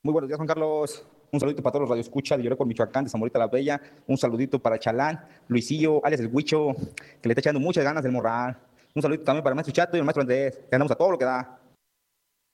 Muy buenos días, Juan Carlos. Un saludito para todos los radioescuchas de Lloré Michoacán, de Zamorita la Bella. Un saludito para Chalán, Luisillo, alias el Huicho, que le está echando muchas ganas del morral. Un saludito también para el maestro Chato y el maestro Andrés, que andamos a todo lo que da.